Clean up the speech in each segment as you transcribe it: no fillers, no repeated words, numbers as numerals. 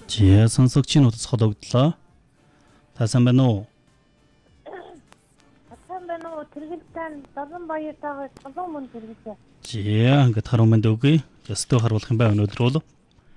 Жия сонсогчийн утас хологдлоо. Тасан байна уу? Тасан байна уу? Тэргэлтэн Долон Баяртайгаа толон мөн тэргэлээ. Жия ингээд харуу мэнд үгүй. Ястуу харуулах юм байна өнөөдөр бол.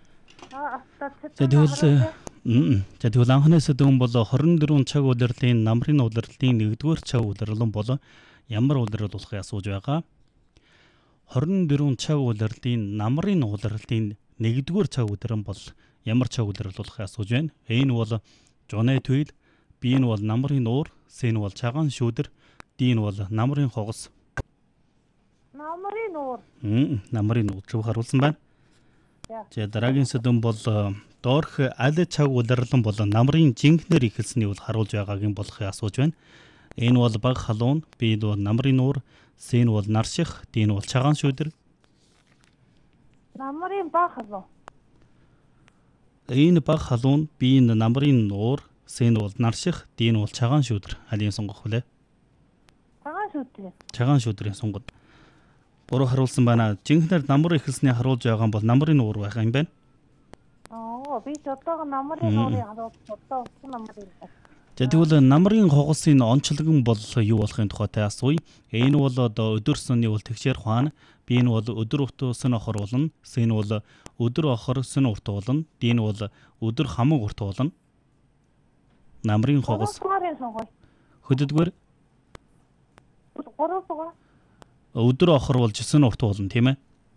Тэгвэл анхнаас дүүн бол 24 цаг удирлын намрын удирлын 1-р цаг удирлан бол ямар удирдал болохыг асууж байгаа. 24 цаг удирлын намрын удирлын 1-р цаг удиран бол ямар цаг удирдал болохыг асууж байна. A нь бол жонэ туйл, B нь бол намрын уур, C нь бол цагаан шүүдэр, D нь бол намрын хогос. Намрын уур. Намрын уур руу харуулсан байна. За дараагийн сэдв бол доорх аль цаг удирлан бол намрын жинхнэр ихэлсний бол харуулж байгаагийн болохыг асууж байна. A нь бол баг халуун, B нь бол намрын уур, C нь бол нарших, D нь бол цагаан шүүдэр. Намрын баг халуун. A нь баг халуун, B нь намрын уур, C нь бол нарших, D нь бол цагаан шүүдэр. Алийг сонгох вүлээ? Цагаан шүүдэр. Цагаан шүүдрийн сонгод. Буруу харуулсан байна. Жинхнэр намар ихэлсний харуулж байгаа бол намрын уур байх юм байна. Би ч одоо намрын уурыг харуулж одоо утсан намрын. За тэгвэл намрын хогосын онцлог нь бол юу болохын тухайтай асууя. A нь бол одоо өдөр сүний бол тэгшээр хуана, B нь бол өдөр утга сүн охор болно, C нь бол өдөр охор сүн урт болно, D нь бол өдөр хамаг урт болно. Намрын хогос. Хөдөлгөөр. Өдөр охор болж сүн урт болно тийм ээ.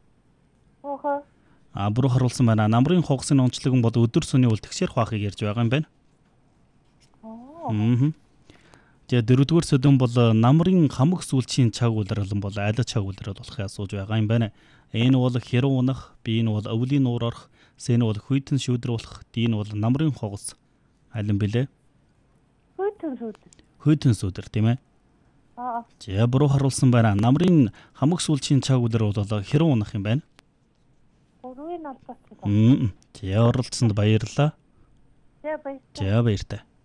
Буруу харуулсан байна. Намрын хогосын онцлог нь бол өдөр сүний бол тэгшээр хуахыг ярьж байгаа юм байна. За дөрөвдүгээр сэдв бол намрын хамаг сүүлчийн цаг удирдал бол аль цаг удирдал болохыг асууж байгаа юм байна. A нь бол хэрэг унах, B нь бол өвлийн нуур орох, C нь бол хүйтэн шүүдрүүлэх, D нь бол намрын хогос. Аль нь бэлээ? Хүйтэн шүүдэр тийм ээ. За буруу харуулсан байна. Намрын хамаг сүүлчийн цаг удирдал бол хэрэг унах юм байна. За оролцсонд баярлалаа. За баяртай.